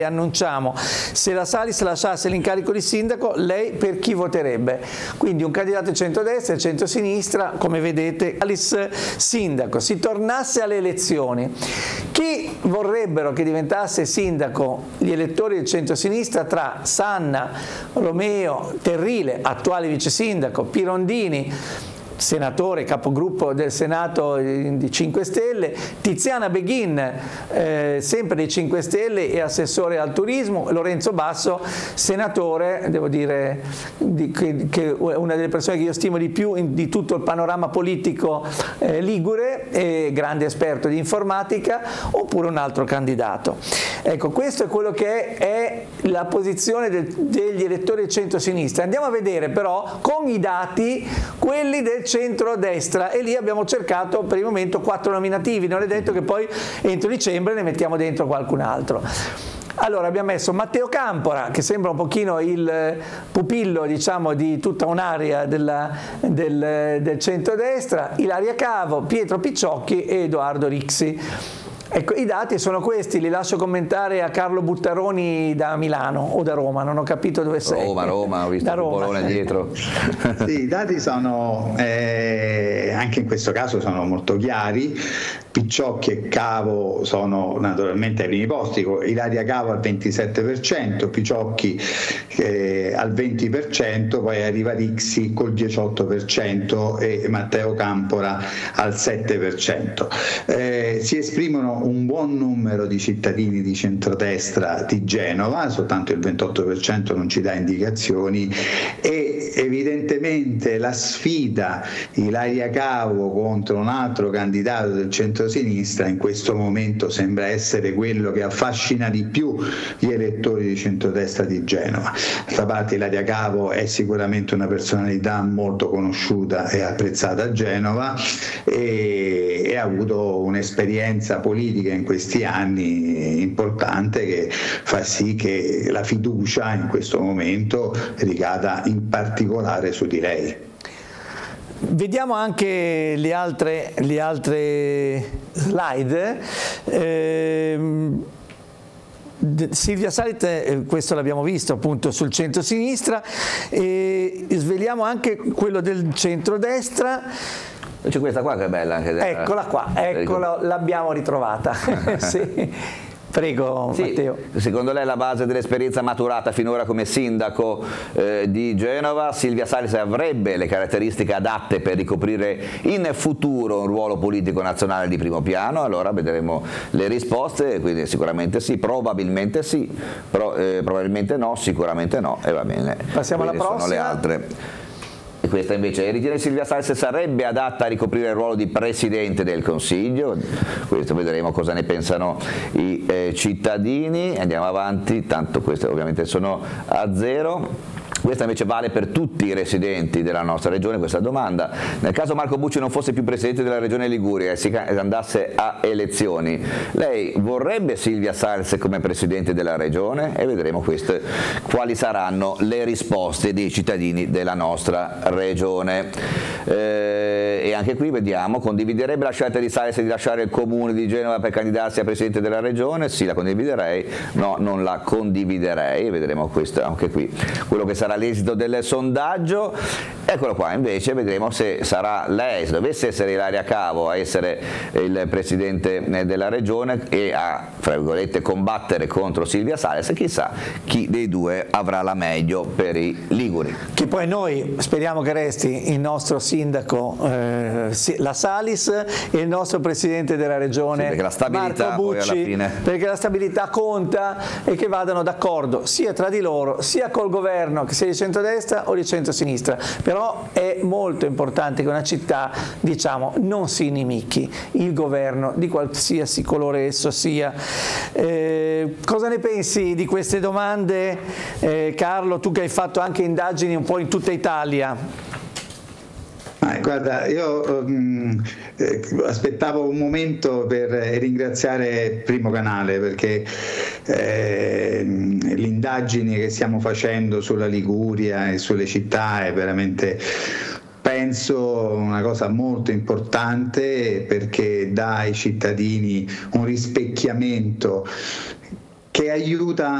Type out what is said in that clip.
Annunciamo, se la Salis lasciasse l'incarico di sindaco, lei per chi voterebbe? Quindi un candidato di centrodestra e centrosinistra, come vedete, Salis sindaco. Si tornasse alle elezioni, chi vorrebbero che diventasse sindaco gli elettori del centrosinistra tra Sanna, Romeo, Terrile, attuale vice sindaco, Pirondini, senatore, capogruppo del Senato di 5 Stelle, Tiziana Beghin, sempre dei 5 Stelle e assessore al turismo, Lorenzo Basso, senatore, devo dire, che è una delle persone che io stimo di più di tutto il panorama politico ligure, e grande esperto di informatica, oppure un altro candidato. Ecco, questo è quello che è la posizione degli elettori del centro-sinistra. Andiamo a vedere però con i dati quelli del centro-destra, e lì abbiamo cercato per il momento 4 nominativi, non è detto che poi entro dicembre ne mettiamo dentro qualcun altro. Allora abbiamo messo Matteo Campora, che sembra un pochino il pupillo, diciamo, di tutta un'area del centro-destra, Ilaria Cavo, Pietro Picciocchi e Edoardo Rixi. Ecco, i dati sono questi, li lascio commentare a Carlo Buttaroni da Milano o da Roma, non ho capito dove sei. Roma, ho visto da Roma. Bologna dietro. Sì, i dati sono, anche in questo caso sono molto chiari. Picciocchi e Cavo sono naturalmente ai primi posti, Ilaria Cavo al 27%, Picciocchi al 20%, poi arriva Rixi col 18% e Matteo Campora al 7%. Si esprimono un buon numero di cittadini di centrodestra di Genova, soltanto il 28% non ci dà indicazioni, e evidentemente la sfida Ilaria Cavo contro un altro candidato del centrosinistra in questo momento sembra essere quello che affascina di più gli elettori di centrodestra di Genova. D'altra parte Ilaria Cavo è sicuramente una personalità molto conosciuta e apprezzata a Genova e ha avuto un'esperienza politica in questi anni importante, che fa sì che la fiducia in questo momento ricada in particolare su di lei. Vediamo anche le altre slide. Silvia Salis, questo l'abbiamo visto appunto sul centro-sinistra, e sveliamo anche quello del centro-destra. C'è questa qua che è bella anche. Eccola qua, l'abbiamo ritrovata. Sì. Prego, sì, Matteo. Secondo lei la base dell'esperienza maturata finora come sindaco di Genova, Silvia Salis avrebbe le caratteristiche adatte per ricoprire in futuro un ruolo politico nazionale di primo piano? Allora vedremo le risposte, quindi sicuramente sì, probabilmente sì, probabilmente no, sicuramente no, e va bene. Passiamo alla prossima. Sono le altre. E questa invece ritiene Silvia Salis sarebbe adatta a ricoprire il ruolo di Presidente del Consiglio. Questo vedremo cosa ne pensano i cittadini. Andiamo avanti, tanto queste ovviamente sono a zero. Questa invece vale per tutti i residenti della nostra regione, questa domanda. Nel caso Marco Bucci non fosse più Presidente della Regione Liguria e si andasse a elezioni, lei vorrebbe Silvia Salis come Presidente della Regione? E vedremo queste, quali saranno le risposte dei cittadini della nostra regione. E anche qui vediamo, condividerebbe la scelta di Salis di lasciare il comune di Genova per candidarsi a Presidente della Regione? Sì, la condividerei, no, non la condividerei. Vedremo questo, anche qui quello che sarà l'esito del sondaggio. Eccolo qua, invece vedremo se sarà lei, se dovesse essere Ilaria Cavo a essere il Presidente della Regione e a, fra virgolette, combattere contro Silvia Salis, chissà chi dei due avrà la meglio per i liguri. Che poi noi speriamo che resti il nostro sindaco la Salis e il nostro Presidente della Regione, sì, perché la stabilità, Marco Bucci, poi alla fine, perché la stabilità conta, e che vadano d'accordo sia tra di loro sia col governo, che sia di centrodestra o di centrosinistra. Però è molto importante che una città, diciamo, non si inimichi il governo di qualsiasi colore esso sia. Cosa ne pensi di queste domande, Carlo, tu che hai fatto anche indagini un po' in tutta Italia? Guarda, io aspettavo un momento per ringraziare Primo Canale, perché le indagini che stiamo facendo sulla Liguria e sulle città è veramente, penso, una cosa molto importante, perché dà ai cittadini un rispecchiamento che aiuta